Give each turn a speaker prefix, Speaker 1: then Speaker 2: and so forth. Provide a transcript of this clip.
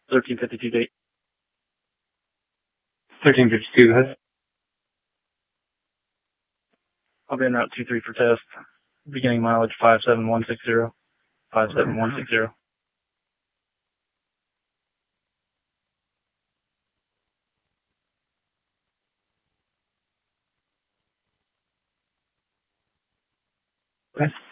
Speaker 1: 1352 date.
Speaker 2: 1352, go ahead.
Speaker 1: I'll be en route 23 for test. Beginning mileage 57160. 57160.
Speaker 2: Okay.